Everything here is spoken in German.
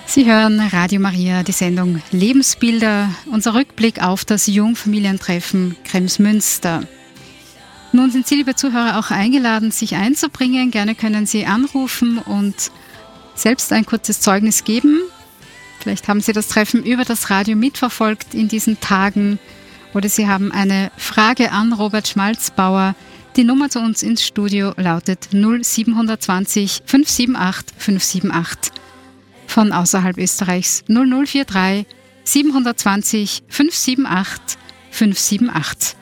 Sie hören Radio Maria, die Sendung Lebensbilder, unser Rückblick auf das Jungfamilientreffen Kremsmünster. Nun sind Sie, liebe Zuhörer, auch eingeladen, sich einzubringen. Gerne können Sie anrufen und selbst ein kurzes Zeugnis geben. Vielleicht haben Sie das Treffen über das Radio mitverfolgt in diesen Tagen oder Sie haben eine Frage an Robert Schmalzbauer. Die Nummer zu uns ins Studio lautet 0720 578 578. Von außerhalb Österreichs 0043 720 578 578.